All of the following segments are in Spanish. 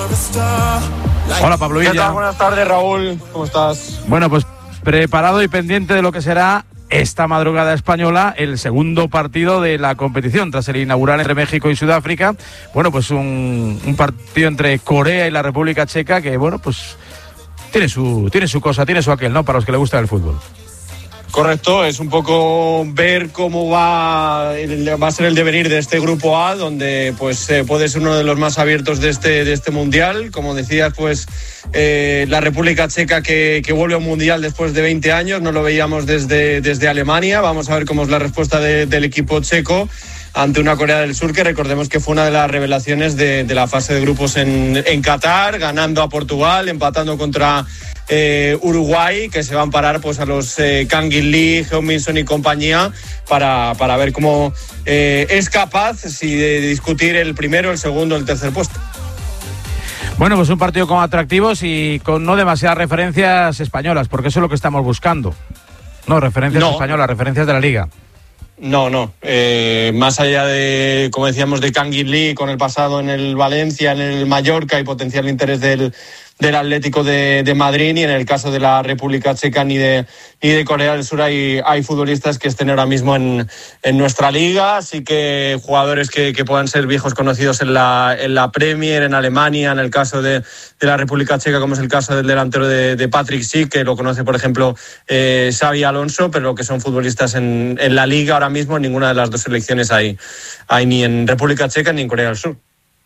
Hola, Pablo Villa. ¿Qué tal? Buenas tardes, Raúl. ¿Cómo estás? Bueno, pues preparado y pendiente de lo que será esta madrugada española, el segundo partido de la competición, tras el inaugural entre México y Sudáfrica. Bueno, pues un partido entre Corea y la República Checa que, bueno, pues tiene su cosa, tiene su aquel, ¿no? Para los que le gusta el fútbol. Correcto, es un poco ver cómo va a ser el devenir de este grupo A, donde pues puede ser uno de los más abiertos de este mundial. Como decías, pues la República Checa que vuelve a un mundial después de 20 años, no lo veíamos desde Alemania. Vamos a ver cómo es la respuesta del equipo checo ante una Corea del Sur que recordemos que fue una de las revelaciones de la fase de grupos en Qatar, ganando a Portugal, empatando contra Uruguay, que se van a parar pues a los Kang In-lee, Heung-min-son y compañía para ver cómo es capaz de discutir el primero, el segundo, el tercer puesto. Bueno, pues un partido con atractivos y con no demasiadas referencias españolas, porque eso es lo que estamos buscando. No, referencias españolas, referencias de la Liga. No. Más allá de, como decíamos, de Kang In-lee con el pasado en el Valencia, en el Mallorca y potencial interés del Atlético de Madrid, y en el caso de la República Checa ni de Corea del Sur hay futbolistas que estén ahora mismo en nuestra liga. Así que jugadores que puedan ser viejos conocidos en la Premier, en Alemania, en el caso de la República Checa, como es el caso del delantero de Patrick Schick, que lo conoce por ejemplo Xavi Alonso, pero lo que son futbolistas en la liga ahora mismo, en ninguna de las dos selecciones hay ni en República Checa ni en Corea del Sur.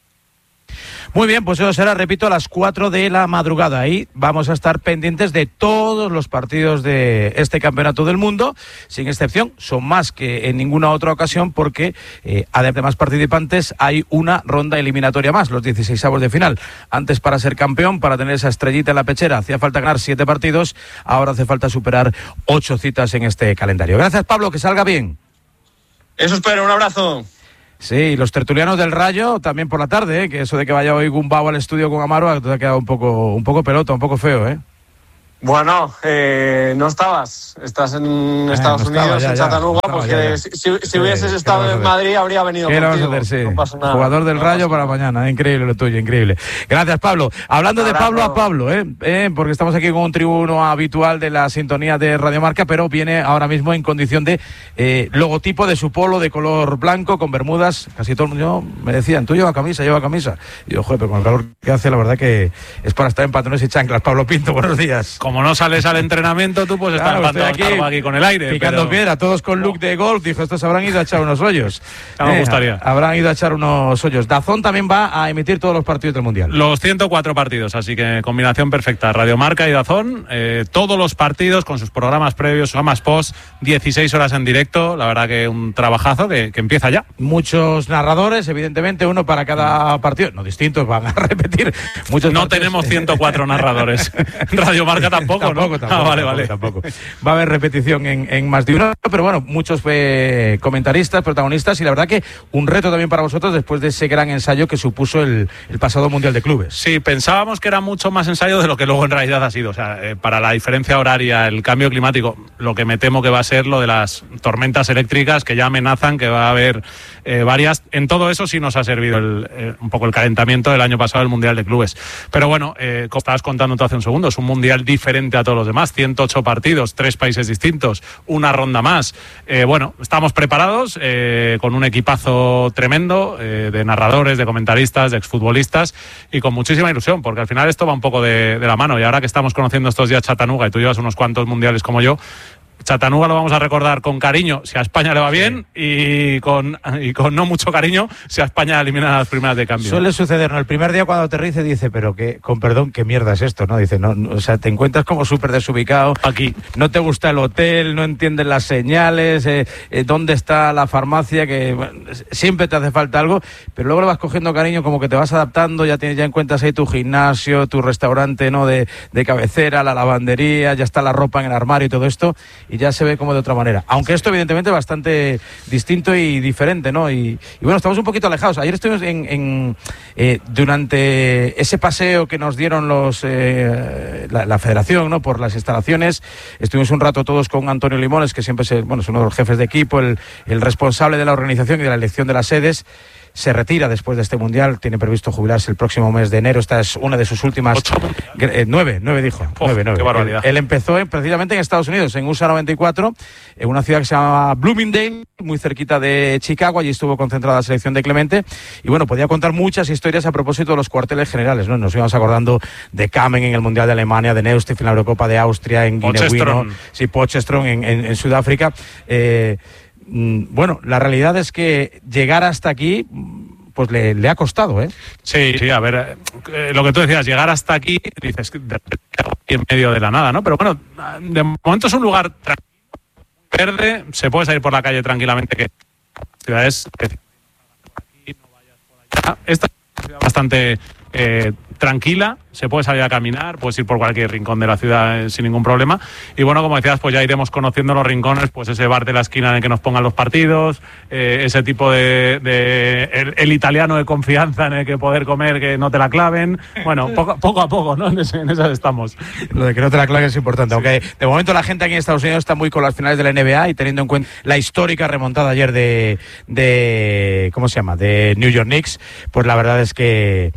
Muy bien, pues eso será, repito, a las 4 de la madrugada. Ahí vamos a estar pendientes de todos los partidos de este Campeonato del Mundo, sin excepción. Son más que en ninguna otra ocasión porque, además de más participantes, hay una ronda eliminatoria más, los 16avos de final. Antes, para ser campeón, para tener esa estrellita en la pechera, hacía falta ganar 7 partidos. Ahora hace falta superar 8 citas en este calendario. Gracias, Pablo, que salga bien. Eso espero, un abrazo. Sí, los tertulianos del Rayo también por la tarde, que eso de que vaya hoy Gumbau al estudio con Amaro te ha quedado un poco pelota, un poco feo, ¿eh? Bueno, no estás en Estados Unidos, en Chattanooga, porque si hubieses estado en Madrid habría venido contigo. No pasa nada. Jugador del Rayo para mañana, increíble lo tuyo, increíble. Gracias, Pablo. Hablando de Pablo a Pablo, porque estamos aquí con un tribuno habitual de la sintonía de Radio Marca, pero viene ahora mismo en condición de logotipo de su polo de color blanco, con bermudas. Casi todo el mundo me decían, tú lleva camisa. Y yo, joder, pero con el calor que hace, la verdad que es para estar en pantalones y chanclas. Pablo Pinto, buenos días. Como no sales al entrenamiento, tú puedes estar aquí con el aire. Picando piedra, todos con look de golf. Dijo, estos habrán ido a echar unos hoyos. Ya me gustaría. Habrán ido a echar unos hoyos. DAZN también va a emitir todos los partidos del Mundial. Los 104 partidos, así que combinación perfecta. Radio Marca y DAZN, todos los partidos con sus programas previos, sus programas post, 16 horas en directo. La verdad que un trabajazo que empieza ya. Muchos narradores, evidentemente, uno para cada partido. No distintos, van a repetir. Muchos no tenemos 104 narradores. Radio Marca tampoco, ¿no? Tampoco. Va a haber repetición en más de uno, pero bueno, muchos comentaristas, protagonistas, y la verdad que un reto también para vosotros después de ese gran ensayo que supuso el pasado Mundial de Clubes. Sí, pensábamos que era mucho más ensayo de lo que luego en realidad ha sido. O sea, para la diferencia horaria, el cambio climático, lo que me temo que va a ser lo de las tormentas eléctricas que ya amenazan, que va a haber varias. En todo eso sí nos ha servido un poco el calentamiento del año pasado del Mundial de Clubes. Pero bueno, como estabas contando tú hace un segundo, es un Mundial diferente a todos los demás, 108 partidos, 3 países distintos, una ronda más. Bueno, estamos preparados con un equipazo tremendo de narradores, de comentaristas, de exfutbolistas y con muchísima ilusión, porque al final esto va un poco de la mano, y ahora que estamos conociendo estos días Chattanooga y tú llevas unos cuantos mundiales como yo, Chattanooga lo vamos a recordar con cariño si a España le va bien, y con no mucho cariño si a España elimina las primeras de cambio. Suele suceder, ¿no? El primer día cuando aterrice dice, pero que, con perdón, ¿qué mierda es esto? ¿No? Dice, no, o sea, te encuentras como súper desubicado. Aquí. No te gusta el hotel, no entiendes las señales, dónde está la farmacia, que bueno, siempre te hace falta algo, pero luego le vas cogiendo cariño, como que te vas adaptando, ya encuentras ahí tu gimnasio, tu restaurante, ¿no? de cabecera, la lavandería, ya está la ropa en el armario y todo esto, y ya se ve como de otra manera. Aunque esto evidentemente es bastante distinto y diferente, ¿no? Y bueno, estamos un poquito alejados. Ayer estuvimos durante ese paseo que nos dieron la federación, ¿no? Por las instalaciones. Estuvimos un rato todos con Antonio Limones, que siempre es uno de los jefes de equipo, el responsable de la organización y de la elección de las sedes. se retira después de este Mundial, tiene previsto jubilarse el próximo mes de enero. Esta es una de sus últimas... 9 dijo. 9. Qué barbaridad. Él empezó precisamente en Estados Unidos, en USA 94, en una ciudad que se llama Bloomingdale, muy cerquita de Chicago. Allí estuvo concentrada la selección de Clemente. Y bueno, podía contar muchas historias a propósito de los cuarteles generales, ¿no? Nos íbamos acordando de Kamen en el Mundial de Alemania, de Neustift en la Eurocopa de Austria, en Guinea-Bissau, Potchefstroom en Sudáfrica. Bueno, la realidad es que llegar hasta aquí pues le ha costado, ¿eh? Sí, a ver, lo que tú decías, llegar hasta aquí, dices, en medio de la nada, ¿no? Pero bueno, de momento es un lugar verde, se puede salir por la calle tranquilamente, que ciudades esta es una ciudad bastante tranquila, se puede salir a caminar, puedes ir por cualquier rincón de la ciudad sin ningún problema. Y bueno, como decías, pues ya iremos conociendo los rincones, pues ese bar de la esquina en el que nos pongan los partidos, ese tipo de el italiano de confianza en el que poder comer que no te la claven. Bueno, poco a poco, ¿no? En esas estamos. Lo de que no te la claven es importante, sí. Aunque de momento la gente aquí en Estados Unidos está muy con las finales de la NBA y teniendo en cuenta la histórica remontada ayer de ¿cómo se llama? De New York Knicks, pues la verdad es que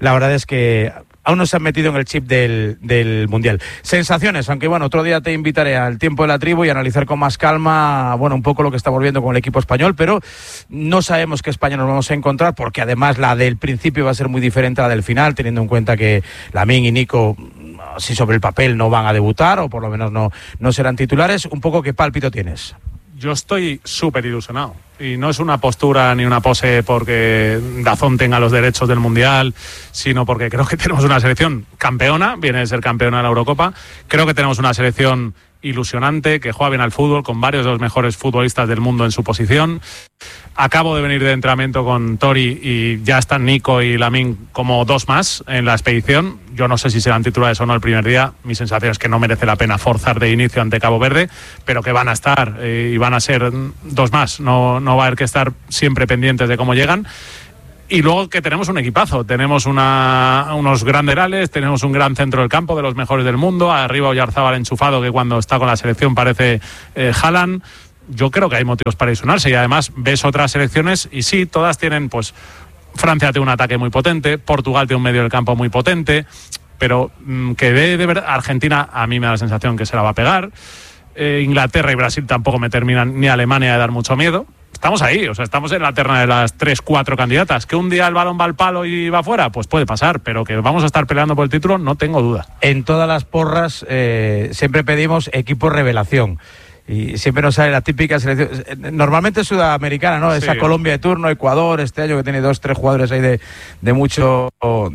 aún no se han metido en el chip del Mundial. Sensaciones, aunque bueno, otro día te invitaré al tiempo de la tribu y a analizar con más calma, bueno, un poco lo que estamos viendo con el equipo español, pero no sabemos qué España nos vamos a encontrar, porque además la del principio va a ser muy diferente a la del final, teniendo en cuenta que Lamine y Nico, si sobre el papel no van a debutar, o por lo menos no serán titulares. Un poco, ¿qué pálpito tienes? Yo estoy súper ilusionado. Y no es una postura ni una pose porque Dazón tenga los derechos del Mundial, sino porque creo que tenemos una selección campeona, viene de ser campeona de la Eurocopa. Creo que tenemos una selección ilusionante, que juega bien al fútbol, con varios de los mejores futbolistas del mundo en su posición. Acabo de venir de entrenamiento con Tori y ya están Nico y Lamine como dos más en la expedición. Yo no sé si serán titulares o no el primer día. Mi sensación es que no merece la pena forzar de inicio ante Cabo Verde, pero que van a estar y van a ser dos más. No va a haber que estar siempre pendientes de cómo llegan. Y luego que tenemos un equipazo, tenemos unos grandes laterales, tenemos un gran centro del campo de los mejores del mundo, arriba Oyarzábal enchufado que cuando está con la selección parece Haaland. Yo creo que hay motivos para ilusionarse y además ves otras selecciones y sí, todas tienen, pues Francia tiene un ataque muy potente, Portugal tiene un medio del campo muy potente, pero que de verdad, Argentina a mí me da la sensación que se la va a pegar, Inglaterra y Brasil tampoco me terminan, ni Alemania de dar mucho miedo. Estamos ahí, o sea, estamos en la terna de las 3-4 candidatas. ¿Que un día el balón va al palo y va fuera? Pues puede pasar, pero que vamos a estar peleando por el título, no tengo duda. En todas las porras siempre pedimos equipo revelación. Y siempre nos sale la típica selección, normalmente sudamericana, ¿no? Sí. Esa Colombia de turno, Ecuador, este año que tiene 2-3 jugadores ahí de mucho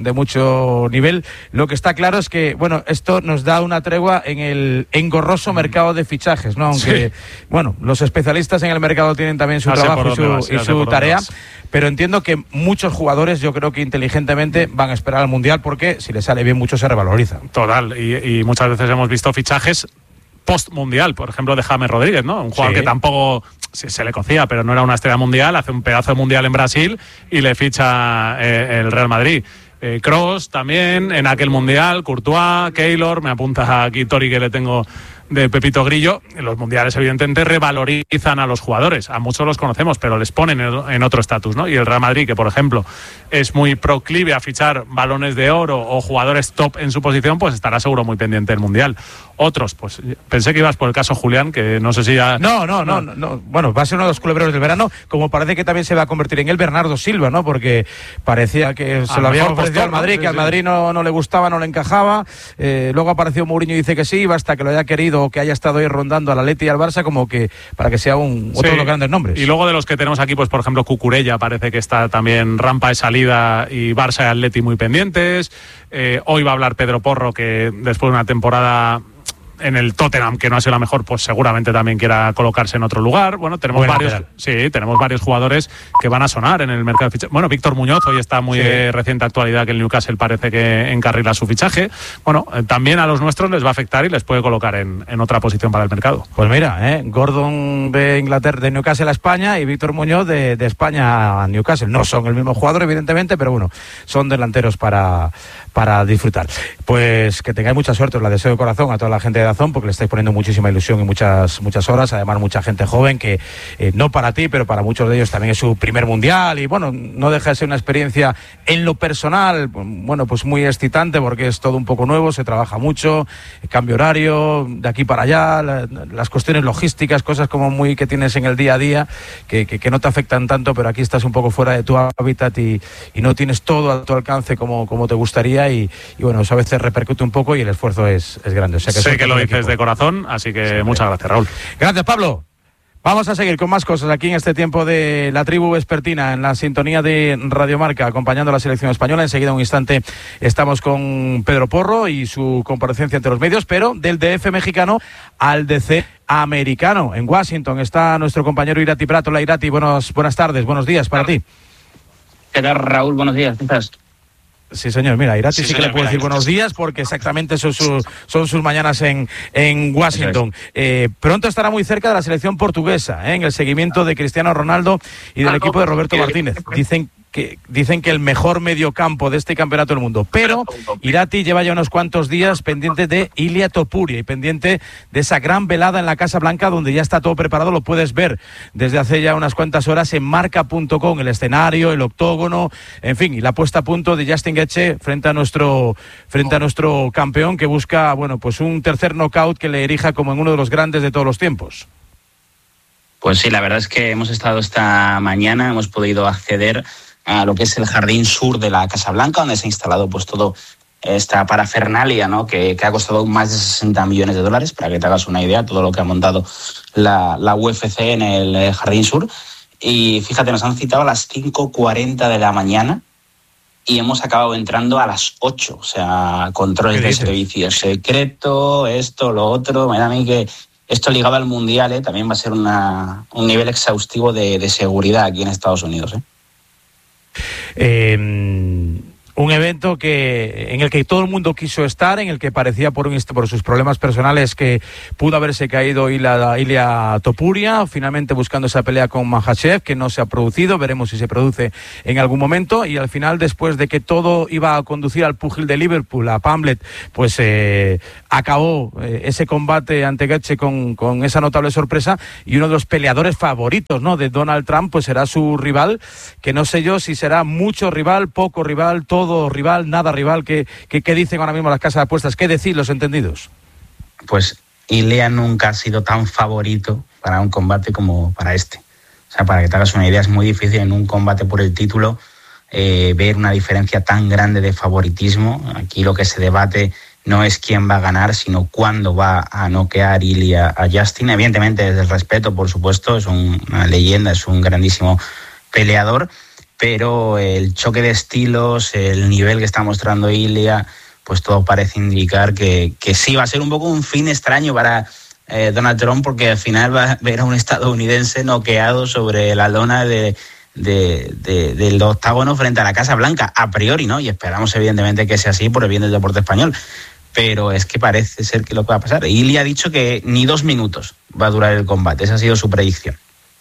nivel. Lo que está claro es que, bueno, esto nos da una tregua en el engorroso mercado de fichajes, ¿no? Aunque, bueno, los especialistas en el mercado tienen también su trabajo y su tarea. Pero entiendo que muchos jugadores, yo creo que inteligentemente van a esperar al Mundial porque si les sale bien mucho se revaloriza. Total, y muchas veces hemos visto fichajes post-mundial, por ejemplo, de James Rodríguez, ¿no? Un jugador que tampoco se le cocía, pero no era una estrella mundial, hace un pedazo de mundial en Brasil y le ficha el Real Madrid. Kroos también, en aquel mundial, Courtois, Keylor, me apunta aquí Tori que le tengo de Pepito Grillo. Los mundiales evidentemente revalorizan a los jugadores, a muchos los conocemos, pero les ponen en otro estatus, ¿no? Y el Real Madrid, que por ejemplo es muy proclive a fichar balones de oro o jugadores top en su posición, pues estará seguro muy pendiente del mundial. Otros, pues pensé que ibas por el caso Julián, que no sé si ya... No. Bueno, va a ser uno de los culebreros del verano, como parece que también se va a convertir en el Bernardo Silva, ¿no? Porque parecía que se lo había ofrecido al Madrid, que al Madrid no le gustaba, no le encajaba. Luego apareció Mourinho y dice que sí, basta que lo haya querido o que haya estado ahí rondando al Atleti y al Barça, como que para que sea otro de los grandes nombres. Y luego de los que tenemos aquí, pues por ejemplo Cucurella, parece que está también rampa de salida y Barça y Atleti muy pendientes. Hoy va a hablar Pedro Porro, que después de una temporada en el Tottenham, que no ha sido la mejor, pues seguramente también quiera colocarse en otro lugar. Bueno, tenemos varios jugadores que van a sonar en el mercado de fichaje. Bueno, Víctor Muñoz hoy está muy reciente actualidad, que el Newcastle parece que encarrila su fichaje. Bueno, también a los nuestros les va a afectar y les puede colocar en otra posición para el mercado. Pues mira, Gordon de Inglaterra, de Newcastle a España, y Víctor Muñoz de España a Newcastle. No son el mismo jugador, evidentemente, pero bueno, son delanteros para disfrutar. Pues que tengáis mucha suerte, os la deseo de corazón a toda la gente razón, porque le estáis poniendo muchísima ilusión y muchas horas, además mucha gente joven que no para ti, pero para muchos de ellos también es su primer mundial y bueno, no deja de ser una experiencia en lo personal, bueno, pues muy excitante porque es todo un poco nuevo, se trabaja mucho, cambio horario, de aquí para allá, las cuestiones logísticas, cosas como muy que tienes en el día a día, que no te afectan tanto, pero aquí estás un poco fuera de tu hábitat y no tienes todo a tu alcance como te gustaría y bueno, eso a veces repercute un poco y el esfuerzo es grande. O sea que sé que lo dices de corazón, así que sí, muchas gracias, Raúl. Gracias, Pablo. Vamos a seguir con más cosas aquí en este tiempo de la tribu vespertina, en la sintonía de Radio Marca, acompañando a la selección española. Enseguida, un instante, estamos con Pedro Porro y su comparecencia ante los medios, pero del DF mexicano al DC americano. En Washington está nuestro compañero Irati Prato. Hola, Irati, buenas tardes, buenos días para ti. ¿Qué tal, Raúl? Buenos días, ¿qué estás? Sí, señor. Mira, Irati sí que le puedo decir buenos días porque exactamente son sus mañanas en Washington. Pronto estará muy cerca de la selección portuguesa, en el seguimiento de Cristiano Ronaldo y del equipo de Roberto Martínez. Dicen que el mejor mediocampo de este campeonato del mundo. Pero Irati lleva ya unos cuantos días pendiente de Ilia Topuria y pendiente de esa gran velada en la Casa Blanca donde ya está todo preparado. Lo puedes ver desde hace ya unas cuantas horas en marca.com, el escenario, el octógono, en fin, y la puesta a punto de Justin Gaethje frente a nuestro campeón que busca, bueno, pues un tercer knockout que le erija como en uno de los grandes de todos los tiempos. Pues sí, la verdad es que hemos estado esta mañana, hemos podido acceder a lo que es el jardín sur de la Casa Blanca, donde se ha instalado pues todo esta parafernalia, ¿no? que ha costado más de $60 millones, para que te hagas una idea, todo lo que ha montado la UFC en el jardín sur. Y fíjate, nos han citado a las 5:40 de la mañana y hemos acabado entrando a las 8, o sea, controles de servicio secreto, esto, lo otro. Me da a mí que esto ligado al Mundial también va a ser un nivel exhaustivo de seguridad aquí en Estados Unidos. Un evento en el que todo el mundo quiso estar, en el que parecía por sus problemas personales que pudo haberse caído Ilia Topuria, finalmente buscando esa pelea con Makhachev, que no se ha producido, veremos si se produce en algún momento, y al final, después de que todo iba a conducir al púgil de Liverpool, a Pamblet, pues acabó ese combate ante Gaethje con esa notable sorpresa, y uno de los peleadores favoritos, ¿no?, de Donald Trump, pues será su rival, que no sé yo si será mucho rival, poco rival, todo rival, nada rival. ¿Qué dicen ahora mismo las casas de apuestas? ¿Qué decir los entendidos? Pues Ilia nunca ha sido tan favorito para un combate como para este. O sea, para que te hagas una idea, es muy difícil en un combate por el título ver una diferencia tan grande de favoritismo. Aquí lo que se debate no es quién va a ganar, sino cuándo va a noquear Ilia a Justin. Evidentemente, desde el respeto, por supuesto, es una leyenda, es un grandísimo peleador, pero el choque de estilos, el nivel que está mostrando Ilia, pues todo parece indicar que sí va a ser un poco un fin extraño para Donald Trump, porque al final va a ver a un estadounidense noqueado sobre la lona del octágono frente a la Casa Blanca, a priori, ¿no? Y esperamos evidentemente que sea así por el bien del deporte español. Pero es que parece ser que lo que va a pasar. Ilia ha dicho que ni 2 minutos va a durar el combate, esa ha sido su predicción.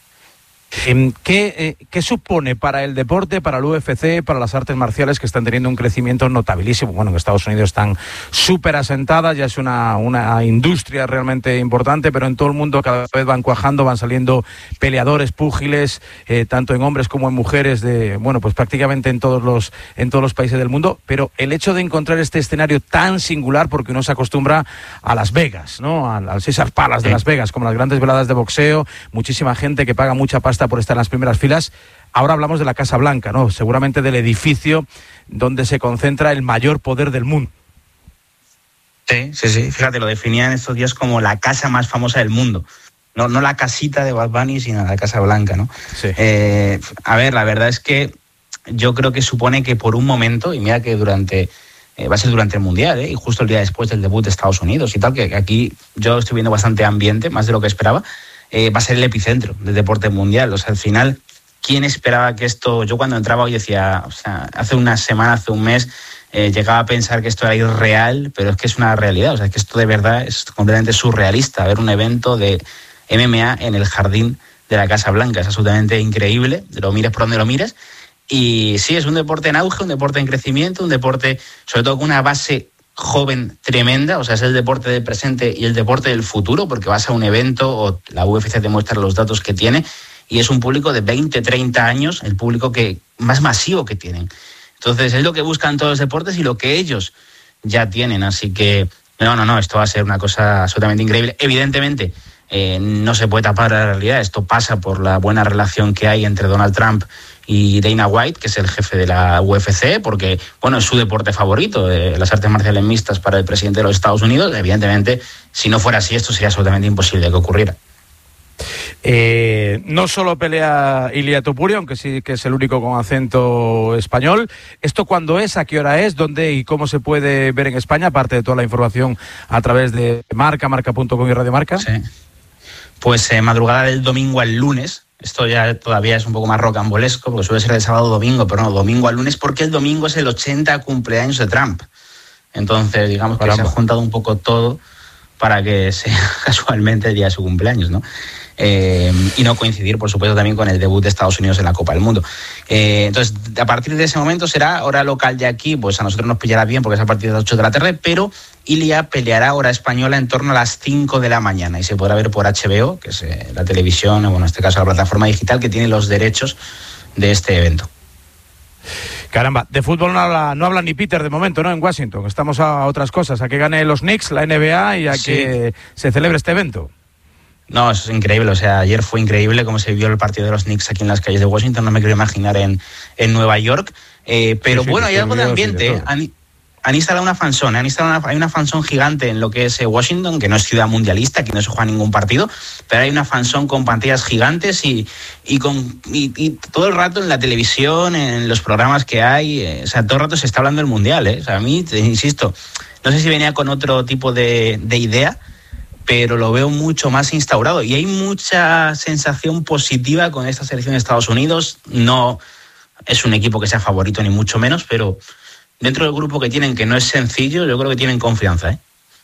¿Qué supone para el deporte, para el UFC, para las artes marciales que están teniendo un crecimiento notabilísimo? Bueno, en Estados Unidos están súper asentadas, ya es una industria realmente importante, pero en todo el mundo cada vez van cuajando, van saliendo peleadores, púgiles, tanto en hombres como en mujeres, pues prácticamente en todos los países del mundo. Pero el hecho de encontrar este escenario tan singular, porque uno se acostumbra a Las Vegas, ¿no?, al Caesars Palace de Las Vegas, como las grandes veladas de boxeo, muchísima gente que paga mucha pasta por estar en las primeras filas. Ahora hablamos de la Casa Blanca, ¿no?, seguramente del edificio donde se concentra el mayor poder del mundo. Sí. Fíjate, lo definían estos días como la casa más famosa del mundo. No la casita de Bad Bunny, sino la Casa Blanca, ¿no? Sí. A ver, la verdad es que yo creo que supone que por un momento, y mira que va a ser durante el Mundial, y justo el día después del debut de Estados Unidos y tal, que aquí yo estoy viendo bastante ambiente, más de lo que esperaba, va a ser el epicentro del deporte mundial. O sea, al final, ¿quién esperaba que esto? Yo cuando entraba hoy decía, o sea, hace una semana, hace un mes, llegaba a pensar que esto era irreal, pero es que es una realidad. O sea, es que esto de verdad es completamente surrealista, ver un evento de MMA en el jardín de la Casa Blanca. Es absolutamente increíble, lo mires por donde lo mires. Y sí, es un deporte en auge, un deporte en crecimiento, un deporte sobre todo con una base joven tremenda, o sea, es el deporte del presente y el deporte del futuro, porque vas a un evento o la UFC te muestra los datos que tiene y es un público de 20, 30 años, el público que más masivo que tienen. Entonces, es lo que buscan todos los deportes y lo que ellos ya tienen, así que no, esto va a ser una cosa absolutamente increíble. Evidentemente, no se puede tapar la realidad, esto pasa por la buena relación que hay entre Donald Trump y Dana White, que es el jefe de la UFC, porque, bueno, es su deporte favorito, las artes marciales mixtas para el presidente de los Estados Unidos. Evidentemente, si no fuera así, esto sería absolutamente imposible que ocurriera. No solo pelea Ilia Topuria, aunque sí que es el único con acento español. ¿Esto cuándo es? ¿A qué hora es? ¿Dónde y cómo se puede ver en España? Aparte de toda la información a través de marca.com y Radio Marca. Sí. Pues madrugada del domingo al lunes. Esto ya todavía es un poco más rocambolesco, porque suele ser de sábado a domingo, pero no, domingo al lunes, porque el domingo es el 80 cumpleaños de Trump. Entonces, digamos que se ha juntado un poco todo para que sea casualmente el día de su cumpleaños, ¿no? Y no coincidir, por supuesto, también con el debut de Estados Unidos en la Copa del Mundo. Entonces, a partir de ese momento será hora local de aquí, pues a nosotros nos pillará bien porque es a partir de las 8 de la tarde, pero Ilia peleará hora española en torno a las 5 de la mañana y se podrá ver por HBO, que es la televisión, o bueno, en este caso la plataforma digital que tiene los derechos de este evento. Caramba, de fútbol no habla ni Peter de momento, ¿no? En Washington. Estamos a otras cosas, a que gane los Knicks, la NBA y a que se celebre este evento. No, es increíble, o sea, ayer fue increíble cómo se vio el partido de los Knicks aquí en las calles de Washington, no me quiero imaginar en Nueva York, pero sí, bueno, hay algo de ambiente, han instalado una fanzone, hay una fanzone gigante en lo que es Washington, que no es ciudad mundialista, aquí no se juega ningún partido, pero hay una fanzone con pantallas gigantes y todo el rato en la televisión, en los programas que hay, o sea, todo el rato se está hablando del mundial, o sea, a mí, te insisto, no sé si venía con otro tipo de idea, pero lo veo mucho más instaurado y hay mucha sensación positiva con esta selección de Estados Unidos. No es un equipo que sea favorito ni mucho menos, pero dentro del grupo que tienen, que no es sencillo, yo creo que tienen confianza,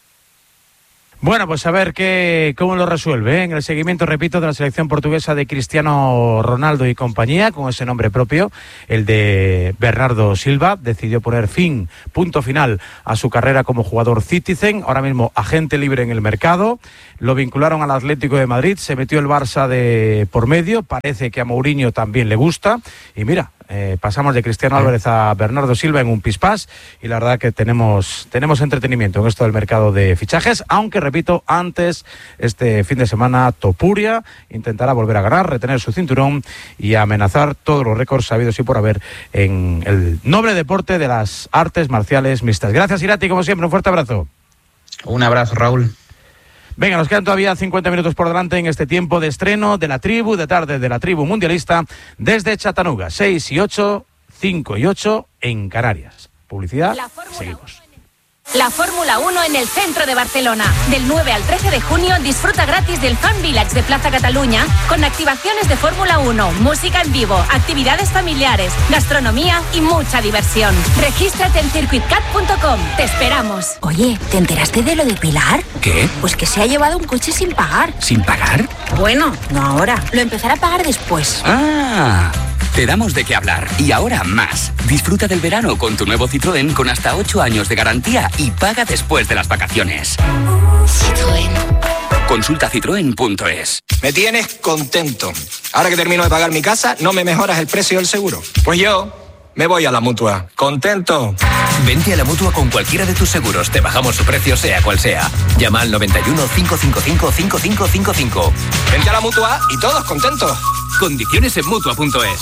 Bueno, pues a ver cómo lo resuelve, En el seguimiento, repito, de la selección portuguesa de Cristiano Ronaldo y compañía, con ese nombre propio, el de Bernardo Silva, decidió poner punto final a su carrera como jugador Citizen, ahora mismo agente libre en el mercado, lo vincularon al Atlético de Madrid, se metió el Barça de por medio, parece que a Mourinho también le gusta, y mira, pasamos de Cristiano Álvarez a Bernardo Silva en un pispás y la verdad que tenemos entretenimiento en esto del mercado de fichajes, aunque repito, antes este fin de semana Topuria intentará volver a ganar, retener su cinturón y amenazar todos los récords sabidos y por haber en el noble deporte de las artes marciales mixtas. Gracias, Irati, como siempre, un fuerte abrazo. Un abrazo, Raúl. Venga, nos quedan todavía 50 minutos por delante en este tiempo de estreno de la tribu, de tarde de la tribu mundialista, desde Chattanooga, 6 y 8, 5 y 8 en Canarias. Publicidad, seguimos. La Fórmula 1 en el centro de Barcelona. Del 9 al 13 de junio disfruta gratis del Fan Village de Plaza Cataluña con activaciones de Fórmula 1, música en vivo, actividades familiares, gastronomía y mucha diversión. Regístrate en circuitcat.com. Te esperamos. Oye, ¿te enteraste de lo de Pilar? ¿Qué? Pues que se ha llevado un coche sin pagar. ¿Sin pagar? Bueno, no ahora. Lo empezará a pagar después. ¡Ah! Te damos de qué hablar. Y ahora más. Disfruta del verano con tu nuevo Citroën con hasta 8 años de garantía y paga después de las vacaciones. Citroën. Consulta citroen.es. Me tienes contento. Ahora que termino de pagar mi casa, ¿no me mejoras el precio del seguro? Pues yo me voy a la Mutua. ¿Contento? Vente a la Mutua con cualquiera de tus seguros. Te bajamos su precio, sea cual sea. Llama al 91 555 5555. Vente a la Mutua y todos contentos. Condiciones en Mutua.es.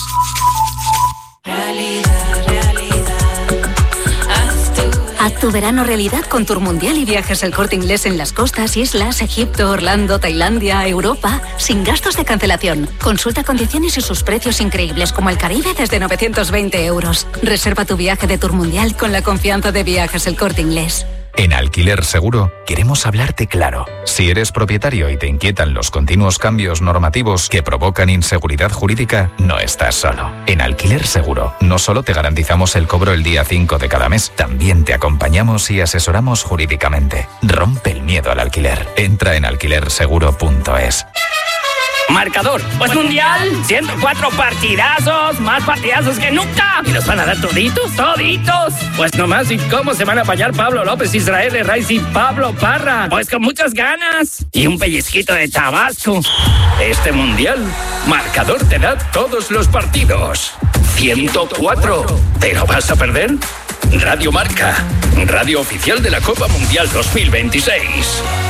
Haz tu verano realidad con Tour Mundial y Viajes El Corte Inglés en las costas, islas, Egipto, Orlando, Tailandia, Europa, sin gastos de cancelación. Consulta condiciones y sus precios increíbles como el Caribe desde 920 euros. Reserva tu viaje de Tour Mundial con la confianza de Viajes El Corte Inglés. En Alquiler Seguro queremos hablarte claro. Si eres propietario y te inquietan los continuos cambios normativos que provocan inseguridad jurídica, no estás solo. En Alquiler Seguro no solo te garantizamos el cobro el día 5 de cada mes, también te acompañamos y asesoramos jurídicamente. Rompe el miedo al alquiler. Entra en alquilerseguro.es. Marcador. Pues mundial, 104 partidazos, más partidazos que nunca. ¿Y los van a dar toditos? ¡Toditos! Pues nomás, ¿y cómo se van a fallar Pablo López, Israel Herraiz y Pablo Parra? Pues con muchas ganas. Y un pellizquito de Tabasco. Este mundial, Marcador te da todos los partidos. 104. ¿Te lo vas a perder? Radio Marca, radio oficial de la Copa Mundial 2026.